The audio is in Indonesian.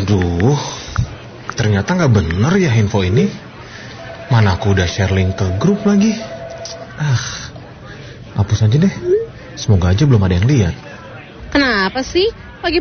Aduh, ternyata gak bener ya info ini. Mana aku udah share link ke grup lagi. Hapus aja deh. Semoga aja belum ada yang lihat. Kenapa sih?